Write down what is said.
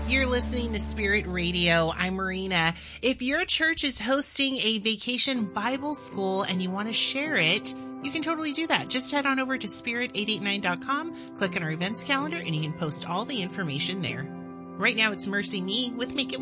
You're listening to Spirit Radio. I'm Marina. If your church is hosting a vacation Bible school and you want to share it, you can totally do that. Just head on over to spirit889.com, click on our events calendar, and you can post all the information there. Right now, it's Mercy Me with Make It